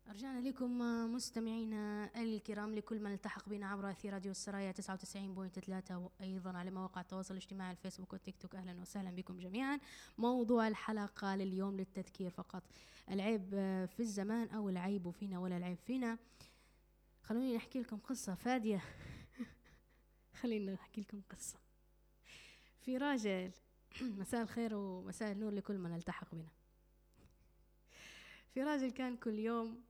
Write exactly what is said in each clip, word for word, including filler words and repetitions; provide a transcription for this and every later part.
رجعنا لكم مستمعينا الكرام لكل من التحق بنا عبر أثير راديو السرايا تسعة وتسعين فاصلة ثلاثة وأيضا على مواقع التواصل الاجتماعي الفيسبوك والتيك توك. أهلا وسهلا بكم جميعا. موضوع الحلقة لليوم للتذكير فقط، العيب في الزمان أو العيب فينا ولا العيب فينا. خلوني نحكي لكم قصة فادية خلينا نحكي لكم قصة. في راجل مساء الخير ومساء النور لكل من التحق بنا. في راجل كان كل يوم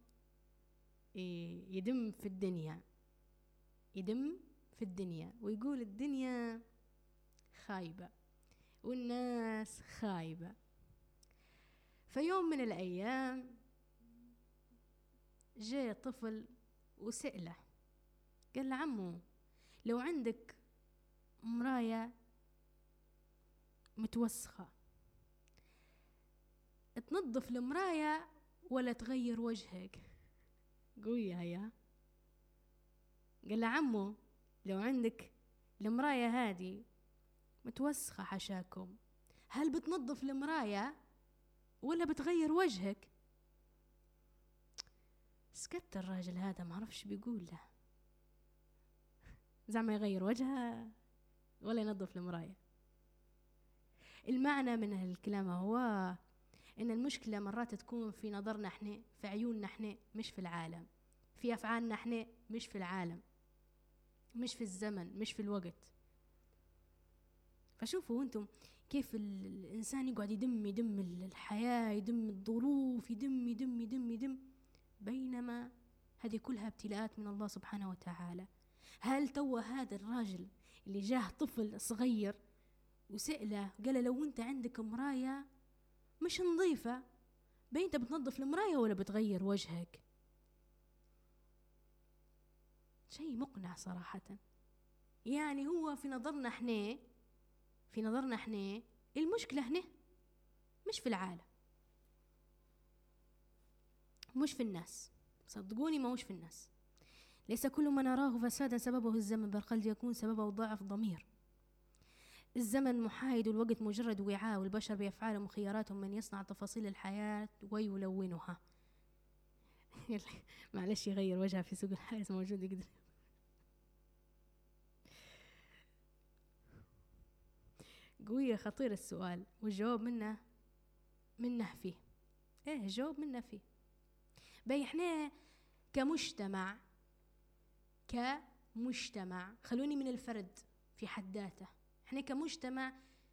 يدم في الدنيا يدم في الدنيا ويقول الدنيا خايبة والناس خايبة. فيوم من الأيام جاء طفل وسأله، قال له عمو لو عندك مراية متوسخة تنظف المراية ولا تغير وجهك؟ قوية هيا. قال له عمو لو عندك المراية هذه متوسخة حشاكم، هل بتنظف المراية ولا بتغير وجهك؟ سكت الراجل هذا، ما عرفش بيقول له، زعما يغير وجهه ولا ينظف المراية. المعنى من هالكلام هو إن المشكلة مرات تكون في نظرنا احنا، في عيوننا احنا، مش في العالم، في أفعالنا احنا مش في العالم، مش في الزمن، مش في الوقت. فشوفوا انتم كيف الإنسان يقعد يدم يدم الحياة، يدم الظروف، يدم يدم يدم يدم، بينما هذه كلها ابتلاءات من الله سبحانه وتعالى. هل توا هذا الراجل اللي جاه طفل صغير وسأله قال لو انت عندك مراية مش نظيفة، بين انت بتنظف المراية ولا بتغير وجهك؟ شيء مقنع صراحة. يعني هو في نظرنا احنا في نظرنا احنا المشكلة هنا مش في العالم، مش في الناس، صدقوني ما مش في الناس. ليس كل ما نراه فسادا سببه الزمن، بل قد يكون سببه ضعف ضمير. الزمن محايد والوقت مجرد وعاء، والبشر بأفعالهم وخياراتهم من يصنع تفاصيل الحياة ويلونها. معلش يغير وجهها في سوق الحارس موجود يقدر. قوية خطير السؤال، والجواب منه منه فيه. ايه الجواب منه فيه. بي احنا كمجتمع كمجتمع خلوني من الفرد في حد ذاته، احنا كمجتمع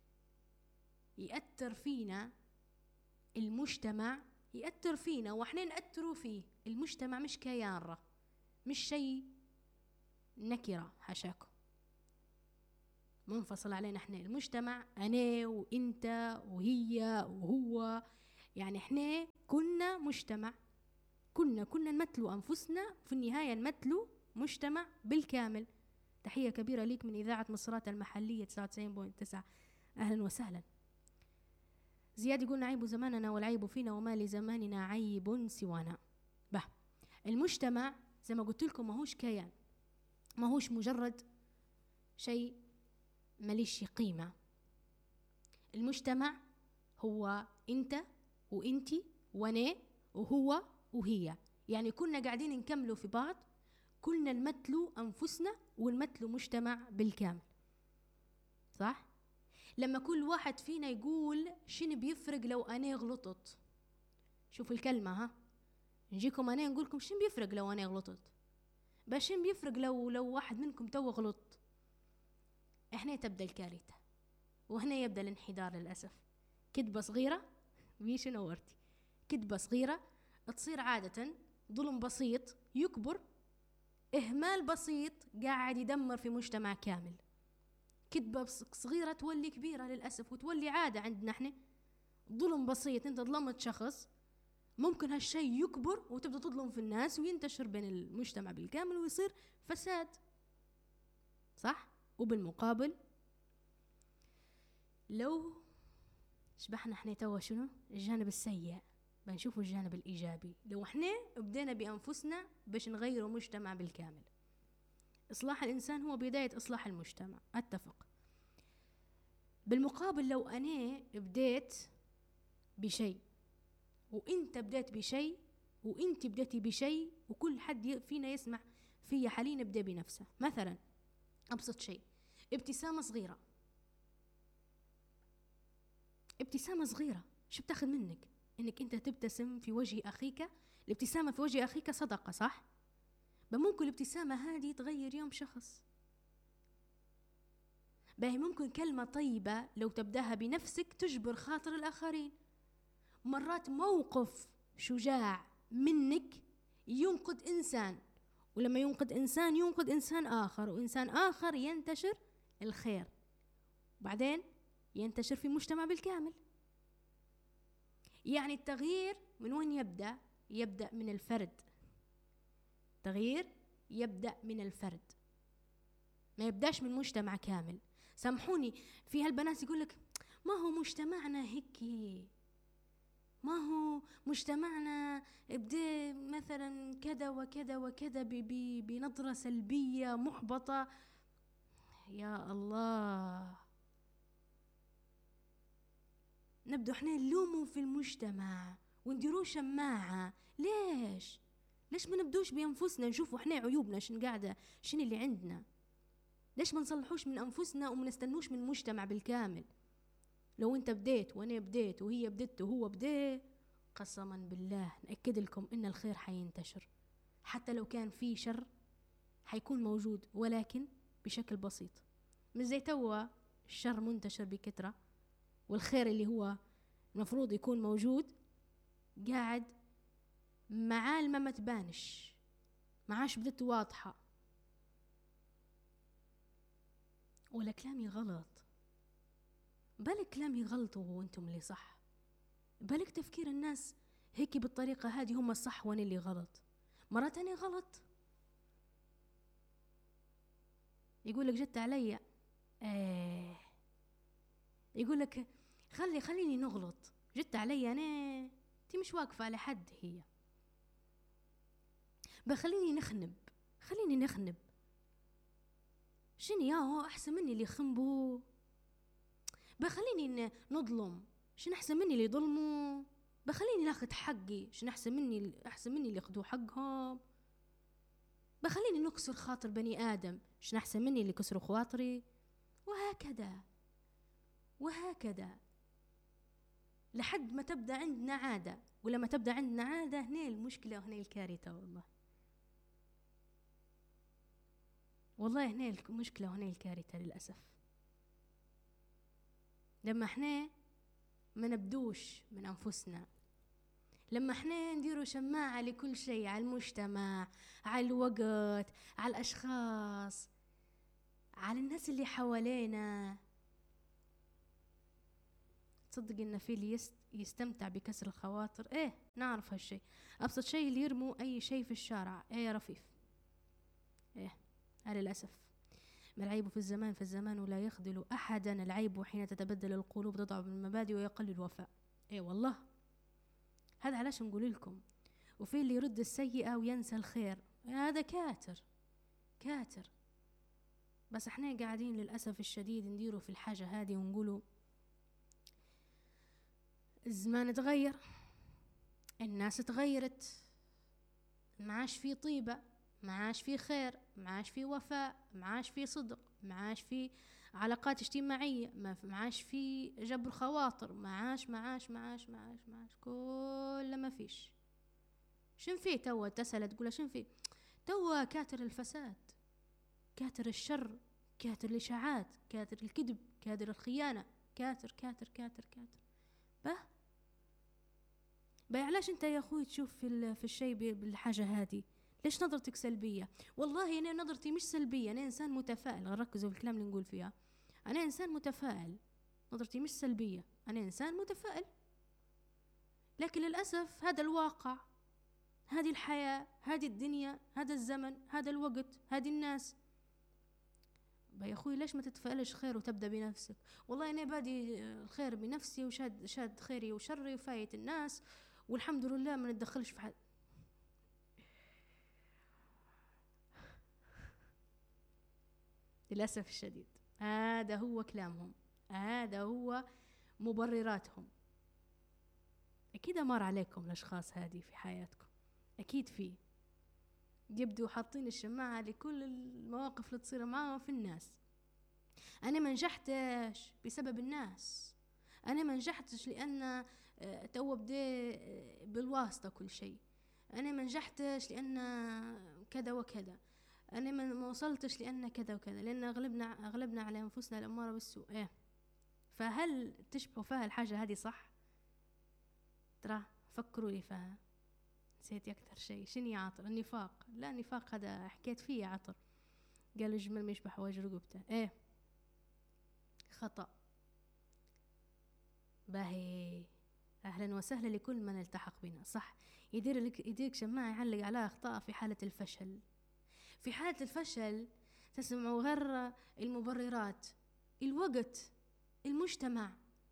يأثر فينا المجتمع يأثر فينا واحنا نأثروا فيه. المجتمع مش كيان، مش شيء نكرة حشاكم منفصل علينا. احنا المجتمع انا وانت وهي وهو، يعني احنا كنا مجتمع، كنا كنا نمثلوا انفسنا، في النهاية نمثلوا مجتمع بالكامل. تحية كبيرة ليك من إذاعة مصرات المحلية تسعة وتسعين فاصلة تسعة. أهلا وسهلا. زياد يقول عيب زماننا والعيب فينا وما لزماننا عيب سوانا. به المجتمع زي ما قلت لكم ماهوش كيان، ماهوش مجرد شيء مليش قيمة. المجتمع هو انت وانتي وانا وهو وهي، يعني كنا قاعدين نكملوا في بعض، كلنا نمثلوا أنفسنا ونمثلوا مجتمع بالكامل، صح؟ لما كل واحد فينا يقول شنو بيفرق لو أنا غلطت، شوفوا الكلمة ها، نجيكم أنا نقولكم شنو بيفرق لو أنا غلطت، بس شنو بيفرق لو لو واحد منكم تو غلط؟ إحنا تبدأ الكارثة، وهنا يبدأ الانحدار للأسف. كذبة صغيرة بيش نورتي، كذبة صغيرة تصير عادة ظلم بسيط يكبر، إهمال بسيط قاعد يدمر في مجتمع كامل. كذبة صغيرة تولي كبيرة للأسف وتولي عادة عندنا احنا. ظلم بسيط، انت ظلمت شخص، ممكن هالشيء يكبر وتبدأ تظلم في الناس وينتشر بين المجتمع بالكامل ويصير فساد، صح؟ وبالمقابل لو شبحنا احنا توا شنو الجانب السيء، بنشوفوا الجانب الإيجابي. لو احنا بدينا بأنفسنا باش نغيروا مجتمع بالكامل. إصلاح الإنسان هو بداية إصلاح المجتمع، أتفق. بالمقابل لو أنا بديت بشيء وإنت بديت بشيء وانت بديتي بشيء، وكل حد فينا يسمع في حاليا يبدأ بنفسه. مثلا أبسط شيء، ابتسامة صغيرة، ابتسامة صغيرة شو بتاخذ منك؟ انك انت تبتسم في وجه اخيك. الابتسامة في وجه اخيك صدقة، صح؟ ممكن الابتسامة هذه تغير يوم شخص. باهي ممكن كلمة طيبة لو تبدأها بنفسك تجبر خاطر الآخرين. مرات موقف شجاع منك ينقذ إنسان، ولما ينقذ إنسان ينقذ إنسان آخر، وإنسان آخر ينتشر الخير، وبعدين ينتشر في المجتمع بالكامل. يعني التغيير من وين يبدأ؟ يبدأ من الفرد. التغيير يبدأ من الفرد، ما يبداش من مجتمع كامل. سامحوني، في هالبنات يقولك ما هو مجتمعنا هيك، ما هو مجتمعنا بدأ مثلا كذا وكذا وكذا بنظرة سلبية محبطة. يا الله، نبدو احنا نلوموا في المجتمع ونديروا شماعة. ليش؟ ليش ما نبدوش بأنفسنا نشوفوا احنا عيوبنا شن قاعدة، شن اللي عندنا؟ ليش ما نصلحوش من أنفسنا وما نستنوش من المجتمع بالكامل؟ لو انت بديت وانا بديت وهي بدت وهو بدي، قسما بالله نأكد لكم ان الخير حينتشر. حتى لو كان في شر حيكون موجود، ولكن بشكل بسيط. مش زي توا الشر منتشر بكثرة، والخير اللي هو المفروض يكون موجود قاعد معالمة ما تبانش، معاش بدت واضحة. ولا كلامي غلط؟ بالك كلامي غلط وانتم اللي صح؟ بالك تفكير الناس هيك بالطريقة هذه هم الصح وانا اللي غلط؟ مرة تانية غلط يقولك جت عليا، ايه يقولك خلي خليني نغلط، جت عليا انا، انتي مش واقفة على حد. هي بخليني نخنب، خليني نخنب. شنو يا هو احسن مني اللي يخنبوا؟ بخليني نظلم، شنو احسن مني اللي يظلموا؟ بخليني ناخذ حقي، شنو احسن مني احسن مني اللي ياخذوا حقهم؟ بخليني نكسر خاطر بني ادم، شنو احسن مني اللي كسروا خواطري؟ وهكذا وهكذا لحد ما تبدا عندنا عاده. ولما تبدا عندنا عاده هنا المشكله وهنا الكارثه. والله والله هنا المشكله وهنا الكارثه للاسف. لما احنا ما نبدوش من أنفسنا، لما احنا نديروا شماعة لكل شيء، على المجتمع، على الوقت، على الأشخاص، على الناس اللي حوالينا. تصدق إن في اللي يستمتع بكسر الخواطر؟ ايه نعرف هالشيء. أبسط شيء اللي يرموا أي شيء في الشارع، ايه يا رفيف، ايه على الأسف. ما العيب في الزمان فالزمان لا يخذل أحدا، العيب حين تتبدل القلوب تضعف المبادئ ويقل الوفاء. ايه والله هذا علاش نقول لكم. وفي اللي يرد السيئة وينسى الخير، هذا كاتر كاتر. بس احنا قاعدين للأسف الشديد نديروا في الحاجة هذه ونقولوا الزمان تغير، الناس تغيرت، ما عاش في طيبة، ما عاش في خير، ما عاش في وفاء، ما عاش في صدق، ما عاش في علاقات اجتماعية، ما عاش في جبر خواطر، ما عاش ما عاش ما عاش ما عاش ما عاش كل ما فيش. شن في توا؟ تسأل تقول شن في توا؟ كاتر الفساد، كاتر الشر، كاتر الإشاعات، كاتر الكذب، كاتر الخيانة، كاتر كاتر كاتر كاتر. به به علاش انت يا اخوي تشوف في في الشيء بالحاجة هذه؟ ليش نظرتك سلبية؟ والله أنا نظرتي مش سلبية، أنا إنسان متفائل. ركزوا في الكلام اللي نقول فيها، أنا إنسان متفائل، نظرتي مش سلبية، أنا إنسان متفائل. لكن للأسف هذا الواقع، هذه الحياة، هذه الدنيا، هذا الزمن، هذا الوقت، هذه الناس. يا أخوي ليش ما تتفائلش خير وتبدأ بنفسك؟ والله أنا بادي الخير بنفسي وشاد شاد خيري وشري وفايت الناس والحمد لله ما نتدخلش في حد. للأسف الشديد هذا هو كلامهم، هذا هو مبرراتهم. أكيد مر عليكم الأشخاص هذه في حياتكم، أكيد فيه. يبدو حاطين الشماعة لكل المواقف اللي تصير معاهم في الناس. أنا ما نجحتش بسبب الناس، أنا ما نجحتش لأن تو بدي بالواسطة كل شيء، أنا ما نجحتش لأن كذا وكذا، أنا ما وصلتش لأن كذا وكذا، لأن أغلبنا أغلبنا على أنفسنا الأمارة بالسوء. إيه، فهل تشبهوا فيها الحاجة هذه صح؟ ترى فكروا لي فيها. نسيت أكثر شيء شنو يا عطر؟ النفاق. لا، النفاق هذا حكيت فيه يا عطر، قالوا جمل ما يشبه وجه رقبته. إيه، خطأ. باهي، أهلا وسهلا لكل من التحق بنا. صح، يدير لك يديرك شماعة يعلق على أخطاء في حالة الفشل. في حالة الفشل تسمعوا غير المبررات، الوقت، المجتمع.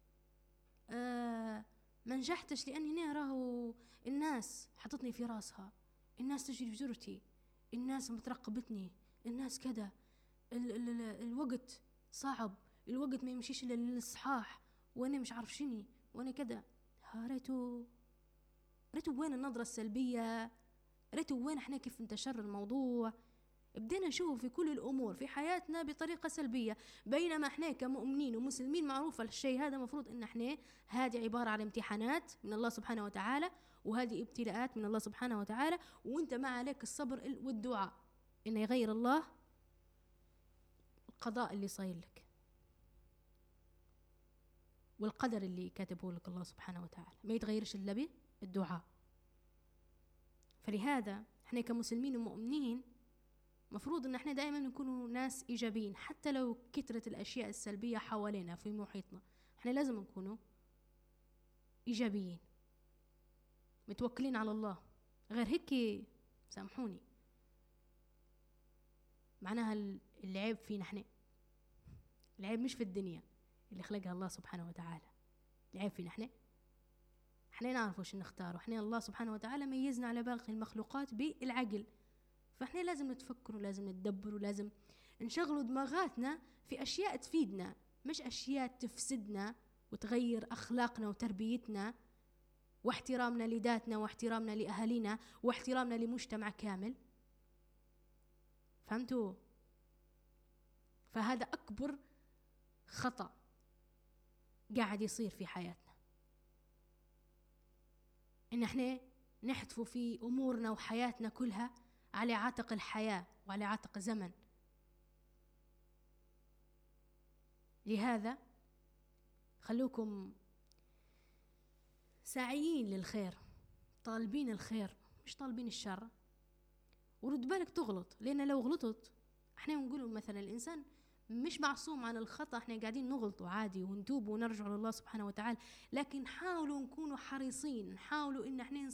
آه ما نجحتش لأني هنا راهو الناس حطتني في راسها، الناس تجري بجرتي، الناس مترقبتني، الناس كذا، ال ال ال الوقت صعب، الوقت ما يمشيش إلا للصحاح، وأنا مش عارف شني، وأنا كذا. ريتو ريتو وين النظرة السلبية، ريتو وين احنا كيف انتشر الموضوع. بدينا نشوف في كل الأمور في حياتنا بطريقة سلبية، بينما احنا كمؤمنين ومسلمين معروفة الشيء هذا، مفروض ان احنا هذه عبارة عن امتحانات من الله سبحانه وتعالى، وهذه ابتلاءات من الله سبحانه وتعالى، وانت ما عليك الصبر والدعاء ان يغير الله القضاء اللي صاير لك والقدر اللي كاتبه لك الله سبحانه وتعالى، ما يتغيرش الا بالدعاء. فلهذا احنا كمسلمين ومؤمنين مفروض ان احنا دائما نكونوا ناس ايجابيين، حتى لو كثرت الاشياء السلبيه حوالينا في محيطنا، احنا لازم نكونوا ايجابيين متوكلين على الله. غير هيك سامحوني معناها العيب فينا احنا، العيب مش في الدنيا اللي خلقها الله سبحانه وتعالى، العيب فينا احنا. احنا نعرف وش نختار، واحنا الله سبحانه وتعالى ميزنا على باقي المخلوقات بالعقل، فاحنا لازم نتفكر ولازم ندبر ولازم نشغلوا دماغاتنا في أشياء تفيدنا، مش أشياء تفسدنا وتغير أخلاقنا وتربيتنا واحترامنا لذاتنا واحترامنا لأهالينا واحترامنا لمجتمع كامل. فهمتوا؟ فهذا أكبر خطأ قاعد يصير في حياتنا، إن احنا نحتفوا في أمورنا وحياتنا كلها على عاتق الحياة وعلى عاتق زمن. لهذا خلوكم ساعيين للخير، طالبين الخير مش طالبين الشر. ورد بالك تغلط، لأن لو غلطت احنا نقول مثلا الإنسان مش معصوم عن الخطأ، احنا قاعدين نغلطوا عادي ونتوب ونرجع لله سبحانه وتعالى، لكن حاولوا نكونوا حريصين، نحاولوا ان احنا